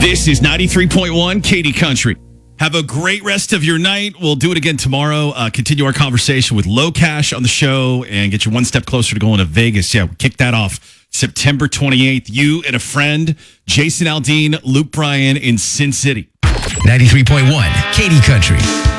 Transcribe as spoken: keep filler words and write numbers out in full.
This is ninety-three point one Katy Country. Have a great rest of your night. We'll do it again tomorrow. Uh, continue our conversation with Low Cash on the show and get you one step closer to going to Vegas. Yeah, we'll kick that off September twenty-eighth. You and a friend, Jason Aldean, Luke Bryan in Sin City. ninety-three point one Katy Country.